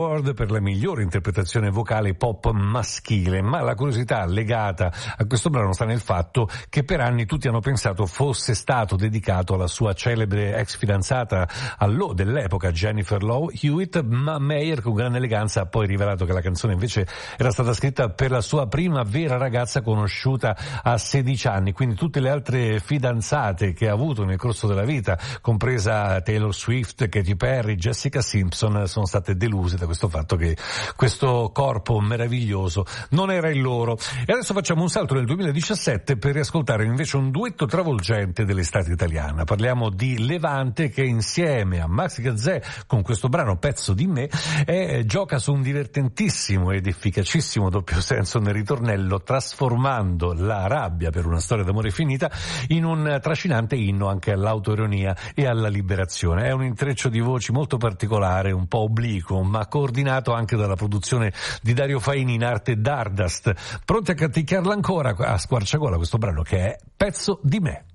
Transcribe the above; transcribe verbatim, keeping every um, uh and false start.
Award per la migliore interpretazione vocale pop maschile, ma la curiosità legata a questo brano sta nel fatto che per anni tutti hanno pensato fosse stato dedicato alla sua celebre ex fidanzata allo dell'epoca Jennifer Love Hewitt, ma Meyer con grande eleganza ha poi rivelato che la canzone invece era stata scritta per la sua prima vera ragazza conosciuta a sedici anni, quindi tutte le altre fidanzate che ha avuto nel corso della vita, compresa Taylor Swift, Katy Perry, Jessica Simpson, sono state deluse da questo fatto che questo corpo meraviglioso non era il loro. E adesso facciamo un salto nel duemiladiciassette per riascoltare invece un duetto travolgente dell'estate italiana. Parliamo di Levante, che insieme a Maxi Gazzè con questo brano Pezzo di me eh, gioca su un divertentissimo ed efficacissimo doppio senso nel ritornello, trasformando la rabbia per una storia d'amore finita in un trascinante inno anche all'autoironia e alla liberazione. È un intreccio di voci molto particolare, un po' obliquo, ma coordinato anche dalla produzione di Dario Faini in arte Dardust. Pronti a canticchiarla ancora a squarciagola questo brano che è Pezzo di me.